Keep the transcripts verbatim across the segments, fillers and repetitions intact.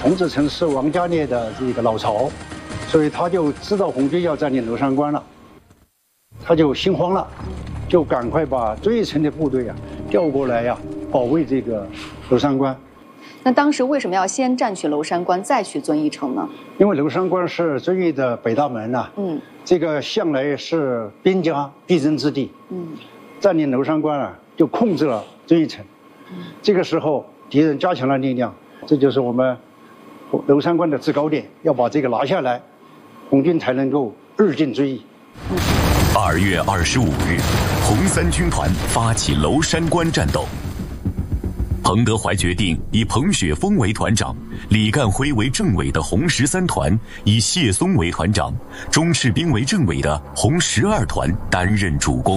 洪志诚是王家烈的这个老巢，所以他就知道红军要占领娄山关了，他就心慌了，就赶快把追义城的部队啊调过来呀、啊，保卫这个娄山关。 那当时为什么要先占取娄山关，再取遵义城呢？ 因为娄山关是遵义的北大门呐、啊，嗯，这个向来是边家必争之地，嗯，占领娄山关啊，就控制了遵义城。嗯，这个时候敌人加强了力量，这就是我们娄山关的制高点，要把这个拿下来，红军才能够日进遵义。 二月二十五日，红三军团发起娄山关战斗。彭德怀决定以彭雪枫为团长，李干辉为政委的红十三团，以谢松为团长，钟士兵为政委的红十二团担任主攻。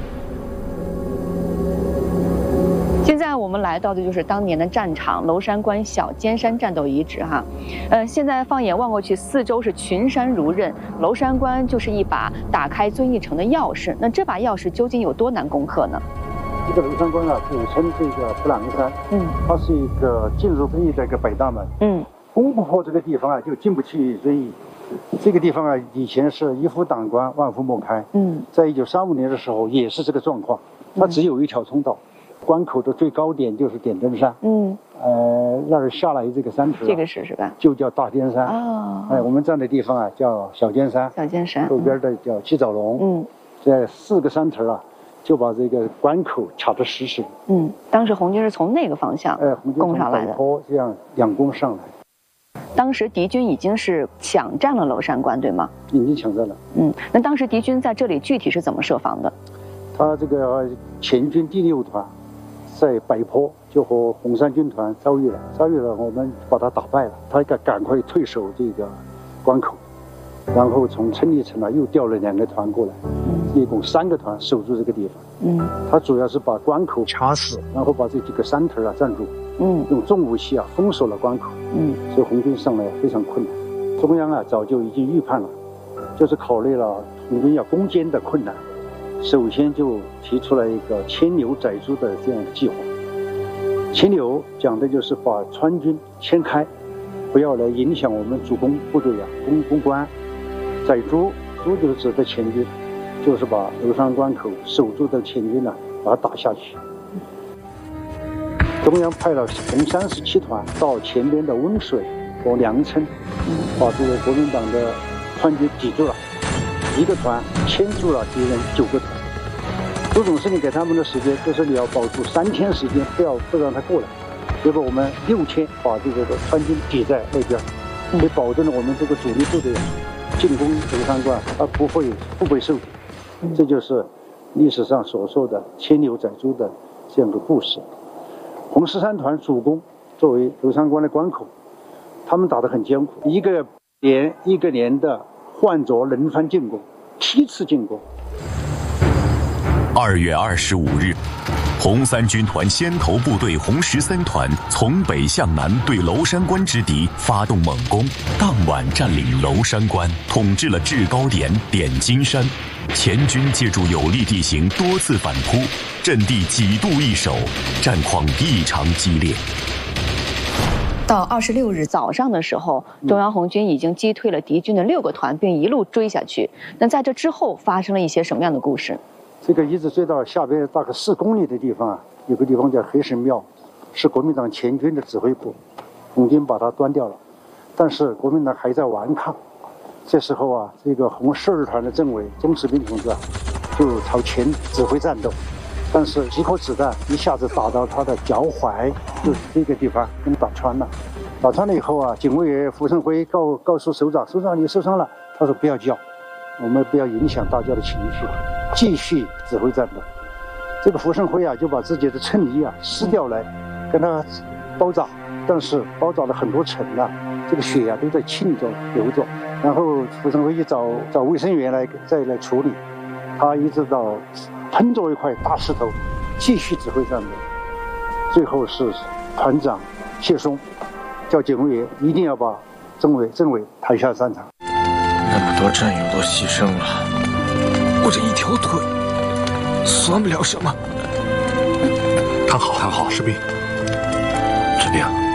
现在我们来到的就是当年的战场娄山关小尖山战斗遗址哈，呃，现在放眼望过去，四周是群山如刃，娄山关就是一把打开遵义城的钥匙。那这把钥匙究竟有多难攻克呢？ 这个娄山关啊，古称这个普朗山，嗯，它是一个进入遵义的一个北大门，嗯，攻不破这个地方啊，就进不去遵义。这个地方啊，以前是一夫挡关，万夫莫开，嗯，在一九三五年的时候也是这个状况，它只有一条通道。关口的最高点就是点灯山，嗯，呃，那儿下来这个山头、啊， 这个是是吧？ 就叫大尖山。哦，哎，我们站的地方啊叫小尖山， 小尖山后边的叫七枣龙，嗯，这四个山头啊，就把这个关口卡得实实。 嗯，当时红军是从那个方向，哎，红军攻上来的， 从北坡这样仰攻上来。 当时敌军已经是抢占了娄山关，对吗？ 已经抢占了。 嗯，那当时敌军在这里具体是怎么设防的？ 他这个前军第六团。在北坡就和红三军团遭遇了，遭遇了，我们把他打败了，他赶赶快退守这个关口，然后从陈立城啊又调了两个团过来，一共三个团守住这个地方。嗯，他主要是把关口卡死，然后把这几个山头啊占住，嗯，用重武器啊封锁了关口，嗯，所以红军上来非常困难。中央啊早就已经预判了，就是考虑了红军要攻坚的困难。首先就提出了一个牵牛载猪的这样的计划。牵牛讲的就是把川军牵开，不要来影响我们主攻部队啊攻攻关。载猪，猪就是指的前军，就是把娄山关口守住的前军呢、啊，把它打下去。中央派了红三十七团到前边的温水和良琛，把这个国民党的川军抵住了。一个团牵住了敌人九个团，朱总司令给他们的时间就是你要保住三天时间，不要不让他过来。结果我们六天把这个川军抵在那边，也保证了我们这个主力部队进攻娄山关而不会不被受敌。这就是历史上所说的牵牛载猪的这样的故事。红十三团主攻作为娄山关的关口，他们打得很艰苦，一个连一个连的换着轮番进攻，七次进攻。 二月二十五日，红三军团先头部队红十三团从北向南对娄山关之敌发动猛攻，当晚占领娄山关，统治了制高点点金山。前军借助有利地形多次反扑，阵地几度易手，战况异常激烈。 到二十六日早上的时候，中央红军已经击退了敌军的六个团，并一路追下去。那在这之后发生了一些什么样的故事？ 这个一直追到下边大概四公里的地方啊，有个地方叫黑神庙，是国民党前军的指挥部，红军把它端掉了，但是国民党还在顽抗。这时候啊，这个红十二团的政委钟士兵同志啊，就朝前指挥战斗。但是几颗子弹一下子打到他的脚踝，就是这个地方，给打穿了。打穿了以后啊，警卫员傅盛辉告告诉首长：“首长，你受伤了。”他说：“不要叫，我们不要影响大家的情绪，继续指挥战斗。”这个傅盛辉啊，就把自己的衬衣啊撕掉来，跟他包扎，但是包扎了很多层啊，这个血啊都在沁着流着。然后傅盛辉一找找卫生员来再来处理，他一直到喷着一块大石头，继续指挥战斗。最后是团长谢松叫警卫员一定要把政委政委抬下战场。 那么多战友都牺牲了，我这一条腿算不了什么。 看好看好，士兵。 士兵。